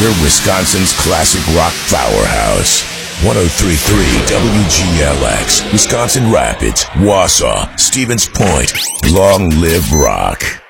We're Wisconsin's classic rock powerhouse. 103.3 WGLX, Wisconsin Rapids, Wausau, Stevens Point. Long live rock.